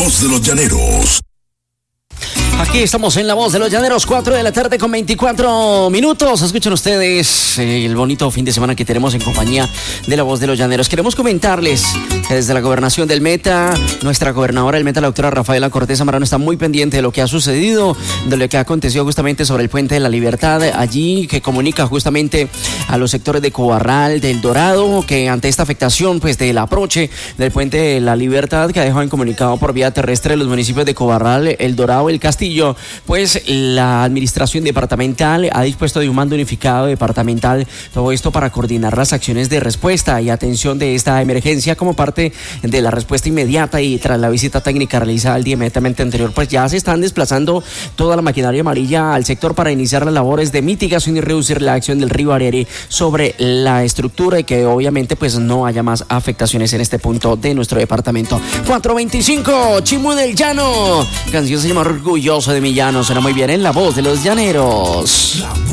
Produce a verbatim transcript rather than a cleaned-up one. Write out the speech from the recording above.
Voz de los Llaneros. Aquí estamos en La Voz de los Llaneros, cuatro de la tarde con veinticuatro minutos. Escuchen ustedes eh, el bonito fin de semana que tenemos en compañía de La Voz de los Llaneros. Queremos comentarles que desde la gobernación del Meta, nuestra gobernadora del Meta, la doctora Rafaela Cortés Zambrano, está muy pendiente de lo que ha sucedido, de lo que ha acontecido justamente sobre el Puente de la Libertad, allí que comunica justamente a los sectores de Cobarral, del Dorado, que ante esta afectación pues del aproche del Puente de la Libertad, que ha dejado en comunicado por vía terrestre los municipios de Cobarral, El Dorado, El Castillo, pues la administración departamental ha dispuesto de un mando unificado departamental, todo esto para coordinar las acciones de respuesta y atención de esta emergencia como parte de la respuesta inmediata. Y tras la visita técnica realizada el día inmediatamente anterior, pues ya se están desplazando toda la maquinaria amarilla al sector para iniciar las labores de mitigación y reducir la acción del río Arere sobre la estructura y que obviamente pues no haya más afectaciones en este punto de nuestro departamento. cuatro veinticinco, Chimú del Llano, canción se llama Orgulloso de mi llano, suena muy bien en La Voz de los Llaneros. La